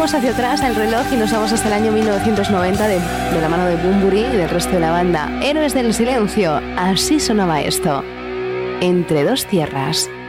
Tiramos hacia atrás el reloj y nos vamos hasta el año 1990 de la mano de Bunbury y del resto de la banda. Héroes del Silencio. Así sonaba esto. Entre dos tierras.